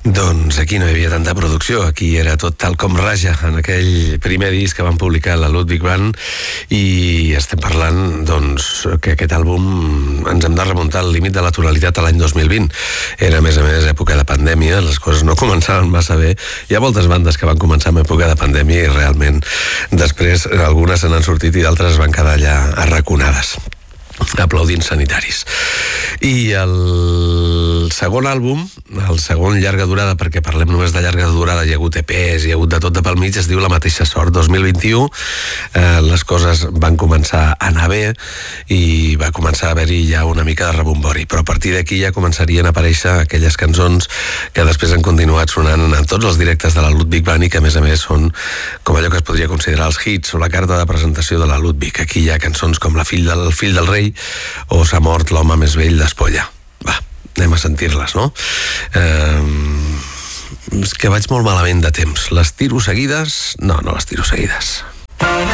Doncs aquí no hi havia tanta producció, aquí era tot tal com raja en aquell primer disc que van publicar la Ludwig Band, i estem parlant doncs que aquest àlbum ens hem de remuntar al límit de la tonalitat a l'any 2020. Era a més època de pandèmia, les coses no començaven massa bé. Hi ha moltes bandes que van començar en època de pandèmia i realment després algunes se n'han sortit i d'altres van quedar allà arraconades, aplaudint sanitaris. I el segon àlbum, el segon llarga durada, perquè parlem només de llarga durada, hi ha hagut EPs, hi ha hagut de tot de pel mig, es diu La mateixa sort 2021. Les coses van començar a anar bé i va començar a haver-hi ja una mica de rebombori, però a partir d'aquí ja començarien a aparèixer aquelles cançons que després han continuat sonant en tots els directes de la Ludwig Band i que a més són com allò que es podria considerar els hits o la carta de presentació de la Ludwig. Aquí hi ha cançons com La fill del rei o S'ha mort l'home més vell d'Espolla. Va, anem a sentir-les, no? És que vaig molt malament de temps. Les tiro seguides? No les tiro seguides.